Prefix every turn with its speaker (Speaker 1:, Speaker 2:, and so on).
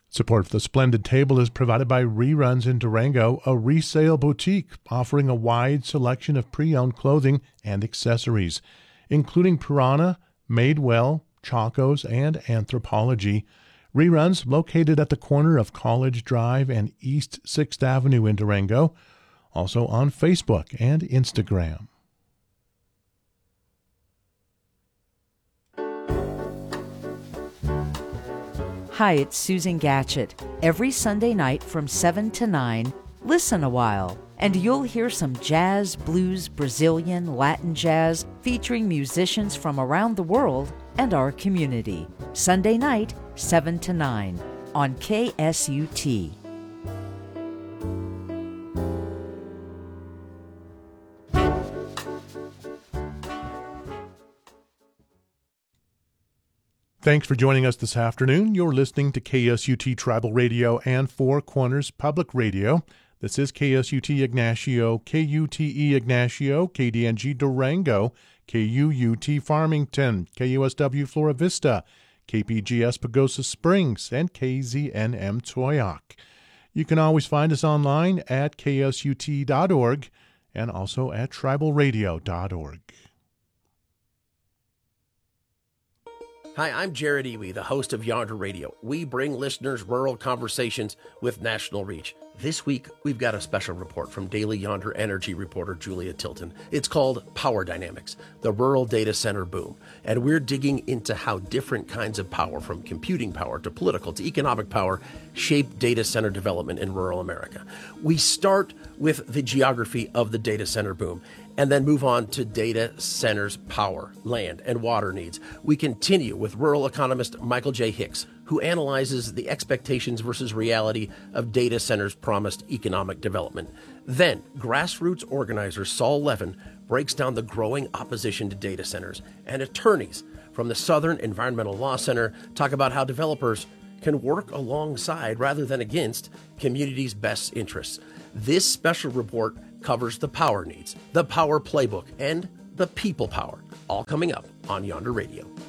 Speaker 1: Support for the Splendid Table is provided by Reruns in Durango, a resale boutique offering a wide selection of pre-owned clothing and accessories, including Piranha, Madewell, Chacos, and Anthropologie. Reruns, located at the corner of College Drive and East 6th Avenue in Durango, also on Facebook and Instagram.
Speaker 2: Hi, it's Susan Gatchett. Every Sunday night from 7 to 9, listen a while, and you'll hear some jazz, blues, Brazilian, Latin jazz featuring musicians from around the world and our community. Sunday night, 7 to 9 on KSUT.
Speaker 1: Thanks for joining us this afternoon. You're listening to KSUT Tribal Radio and Four Corners Public Radio. This is KSUT Ignacio, KUTE Ignacio, KDNG Durango, KUUT Farmington, KUSW Flora Vista, KPGS Pagosa Springs, and KZNM Toyoak. You can always find us online at ksut.org and also at tribalradio.org.
Speaker 3: Hi, I'm Jared Iwi, the host of Yonder Radio. We bring listeners rural conversations with national reach. This week, we've got a special report from Daily Yonder Energy reporter Julia Tilton. It's called Power Dynamics, the Rural Data Center Boom. And we're digging into how different kinds of power, from computing power to political to economic power, shape data center development in rural America. We start with the geography of the data center boom and then move on to data centers' power, land, and water needs. We continue with rural economist Michael J. Hicks, who analyzes the expectations versus reality of data centers' promised economic development. Then, grassroots organizer Saul Levin breaks down the growing opposition to data centers, and attorneys from the Southern Environmental Law Center talk about how developers can work alongside rather than against communities' best interests. This special report covers the power needs, the power playbook, and the people power, all coming up on Yonder Radio.